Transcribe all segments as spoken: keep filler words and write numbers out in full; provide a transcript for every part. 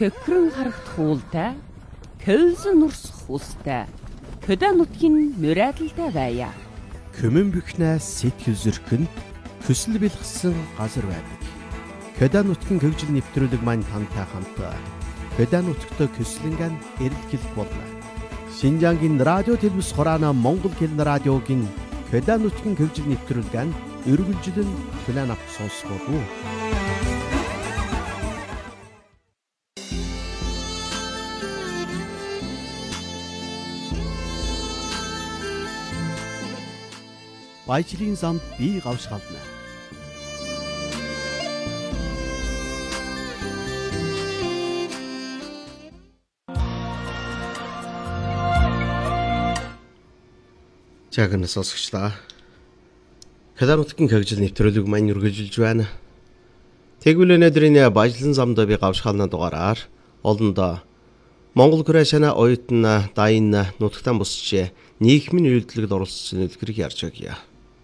Көхрөн харагт хуултай, көлзөн нурсах устай, хөдөө нутгийн мөрөөдөлтэй байя. Көмөн бүхнээс сэтгэл зөркөн, хүсэл бэлгсэн газар байдаг. Хөдөө нутгийн хөгжил нэвтрүүлэг маань тантай хамт хөдөө нутгт көслөнгөн эрэлхийлэх болно. Шинжангийн радио телевиз хураана Монгол хэлний радиогийн хөдөө нутгийн хөгжил нэвтрүүлгэн өргөлжлөн план авч сонсгоо. Баяжлын замд би гавшгална. Чагнаас сонсогчлаа. Хөдөө нутгийн хөгжил нэвтрүүлэг маань үргэлжилж байна. Тэгвэл өнөөдрийн баяжлан замд би гавшгална дугаараар олондоо Монгол гүрэшана оюутна дайна нутагтан бусч нийгмийн үйлдэлд оролцсон үлгэрийг ярьж өгье.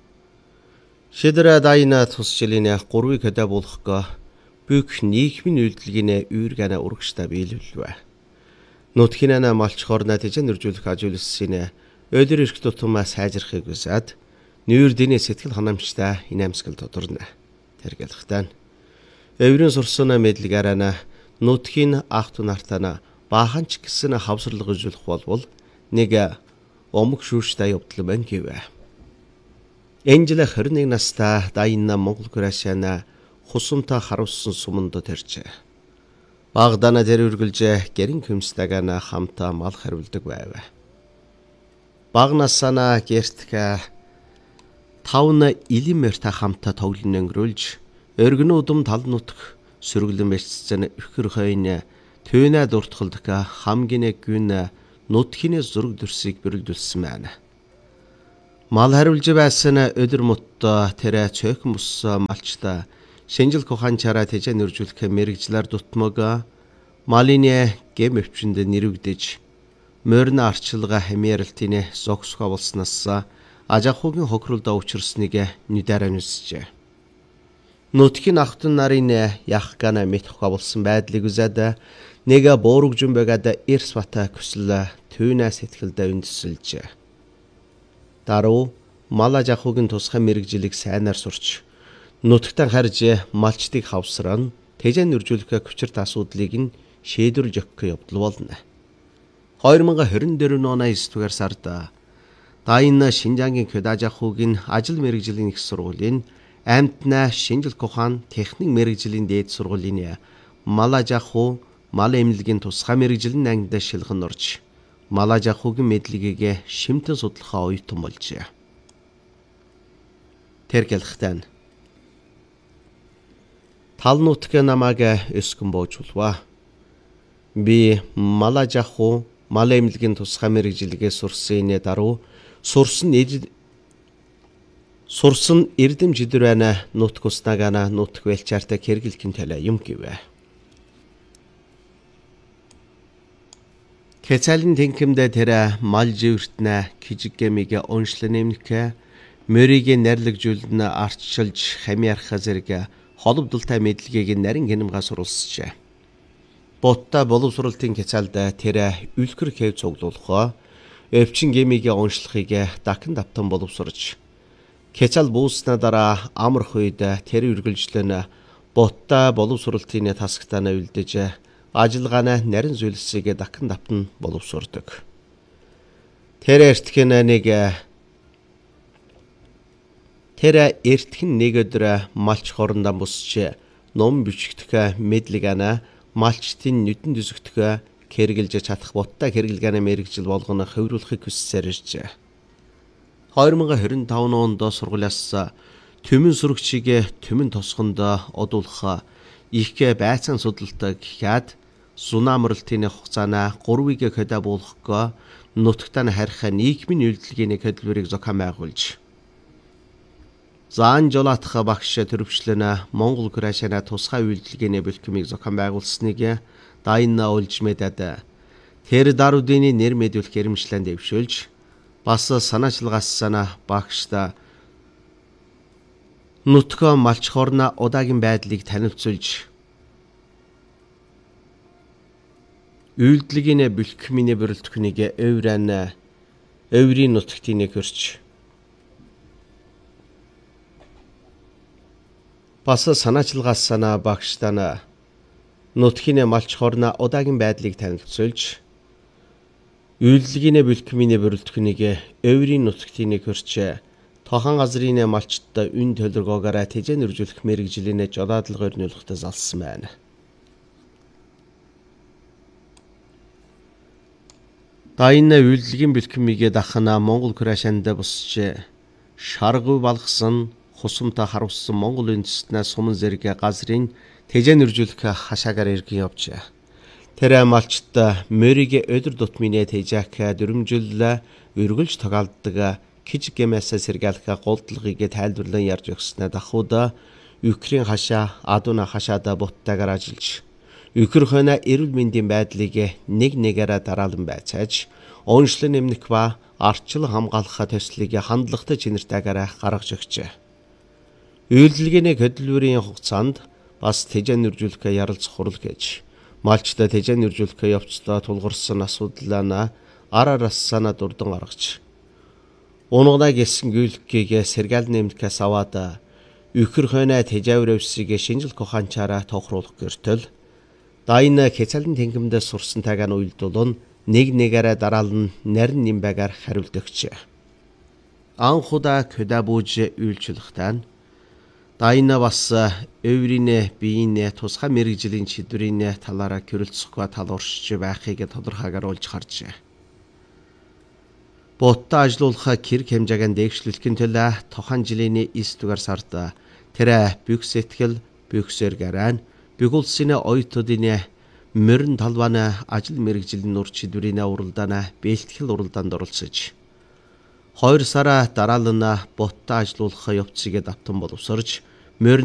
Шидра дайна тусчлын гурвыг хөдөө болгох бүх нийгмийн үйлдэлгийн үүргэнэ урагштай биелүүлвэ. Нутгийн малч хорна тэжэн нэржүүлэх ажуулсан өдөр эрх тутамаас сайжрахыг хүсээд нүүр дэний сэтгэл ханамжтай инээмсгэл тодорно. Тэргэлхтэн өврийн сурсан мэдлэгээрээ нутгийн ахт нартана баханч гэсэн хавсарлага үзүүлэх болвол нэг омог шүүштэй явдал байна гэвэ. Энжлэ хорин нэг настай дайна Монгол гүрэшана хусамта харуулсан суманд тэрч. Багдана тэр үргэлж гэрэн хөмстэгана хамта мал хариулдаг байв. Багнасана гэртгэ тавна илимэрта хамта тоглон өнгөрүүлж өргөн удам тал нутг сөрөглөн бэцсэн ихэр хойно төнэ дуртгалдක хамгийн гүн нутгийн зураг дүрсийг бэрэлдүүлсэн байна. Мал хариулж байсан өдөр мутта тэрэ цөөхөн бус малчта шинжил коханчараа тэжээ нэржүүлэх мэрэгжлэр дутмаг малины гэм өвчөнд нэрвдэж морин арчилга хэмээрэлтийн зогсгоо болсноос ажахуугийн хохиролд учирсныг нүдэрэ нүсжээ. Нутгийн ахтан нарын ях гана мэтхга болсон байдлыг үзээд нэг боорогжун байгаад эрс бата көсөл түүнэ сэтгэлдээ үндэсэлж. Даруу мал ажахуугийн тусгай мэрэгжилийг сайнаар сурч нутагтан харж малчдыг хавсран тэжээ нэржүүлэх хүчирт асуудлыг нь шийдвэрлэж өгөх явдал болно. хоёр мянга хорин дөрөв оны есдүгээр сард дайна Шинжангийн хөдөө ажахуугийн ажил мэрэгжлийн их сургуулийн амтна шинжил кохаан техник мэрэгжлийн дээд сургуулийн мал ажахуу мал эмнэлгийн тусгай мэрэгжлийн ангид шилхэн орж мал ажахуугийн мэдлэгийг шимтэн судлахаа оюутан болжээ. Тэргэлхтэн тал нутгийн намааг өскөн боожулва. Би мал ажахуу мал эмнэлгийн тусгай мэрэгжилгээ сурсан даруй сурсан сурсан эрдэм жидэр байна нутг уснагана нутг велчаартай кэргэлхэн талаа юм гэвэ. Кэцалин тэнкэмдэ тэрэ мал живэртнэ кижиггэмигэ оншлын нэмнэхэ мөрийг нэрлэгжүүлнэ арчилж хамиарха зэрэг холбдолтой мэдлэгийг нарийн гинэмга сурулсчээ. Ботта боловсролтын кэцалда тэрэ үлгэр хэв цуглуулах өвчин гэмигээ оншлохыг дахин давтан боловсрож кэцал буусна дараа амар хүйд тэр үргэлжлэн ботта боловсролтын тасгтана үлдэж ажиллагааны нарийн зүйлсийг дахин давтан боловсрдог. Тэр эртхэн нэг тэр эртхэн нэг өдөр малч хоорондоо бусч ном бичгдэх мэдлэгана малчтын нүдэн дүсгдэх кэргэлж чадах ботта кэргэлгээний мэрэгжил болгоно хөврүүлэхийг хүссээр иржээ. хоёр мянга хорин таван онд сургуулиас төмөн сурагчийг төмөн тосгонд одуулах их байцаан судалдаг гэхэд сунамралтын хугацаана гурвыг хөдөө буулгах нутагтаа харих нийгмийн үйлдэлгийн хөдөлмөрийг зохион байгуулж заан жолоотх багш төрөвчлэн Монгол гүрэшана тусгай үйлдэлгийн бэлтгэмийг зохион байгуулсныг дайна олж мэдээд тэр даруудын нэр мэдүүлэх хэрэмжлэн дэвшүүлж бас санаачлагаас сана багшта нутгаа малч хорна удаагийн байдлыг танилцуулж үйлдэлгийнэ бэлхминэ бүрэлдэхүүнийгэ өврана өврийн нутагтийнэ хөрч бас санаачилгаас санаа багштана нутгийнэ малч хорна удаагийн байдлыг танилцуулж үйлдэлгийнэ бэлхминэ бүрэлдэхүүнийгэ өврийн нутагтийнэ хөрч тохон газрын малчтаа үн төлөргөөгаараа тэжээн үржүүлэх мэрэгжлийнэ жолоодлогоор нөлөхтэй залсан байна. Дайна үйлдэлгийн бэлхмигээ дахна Монгол күрэшэндэ бусч шаргуу балгасан хусамта харуулсан Монгол үндэстнээ суман зэрэг газрын тэжээн үржүүлэх хашаагаар иргэн явжээ. Тэр малчт мөрийг өдөр тутмын тэжээх дөрвөмжлөлөө өргөлж тогаалдаг киж гэмээс сэргээлэх голдлогыг тайлбарлан ярьж өгснээр дахуда Украин хашаа адууна хашаада буттайгаар ажиллаж Ukraine хойно эрүүл мэндийн байдлыг нэг нэгээрээ дараалан байцааж онцлог нэмнэх ба арчил хамгаалах төслийг хандлагатай чинэртэйгээр гаргаж өгчээ. Үйлдэлгийнэ хөдөлмөрийн хугацаанд бас тэжээн үржүүлэх ярилцах хурал гэж малчтай тэжээн үржүүлэх явцдаа тулгарсан асуудлаа ар араас санаа дурдан гаргаж Унагнаа гэсэн гүйлхийг сэргээл нэмдгээс аваад Ukraine хойно тэжээврөвсийг шинжил ухаанчаараа тохируулах гэртэл Дайна хэцэлэн тэнгэмдээ сурсан тагаан уйлдулун нэг нэгээрээ дараалан нарийн нимбагаар хариулт өгчээ. Анхудаа көдабууж үйлчлэхтэн Дайна бас өврийнэ биенэ тусгай мэрэгжлийн чидрийнэ талаараа гэрэлцэхгүй талууршиж байхыг тодорхойгоруулж харжээ. Ботта ажиллуулах хэрэг хэмжээг дэвшлүүлэхин төлөө тохон жилийн эс дугаар сард тэр бүх сэтгэл бүх сэргэрэн бүх улсын оюутнуудын мөрөн талбаны ажил мэргэжлийн нур чидвэрийн уралдааны бэлтгэл уралдаанд оролцож хоёр сар дараалан Ботта ажиллуулах явцыг давтан боловсрож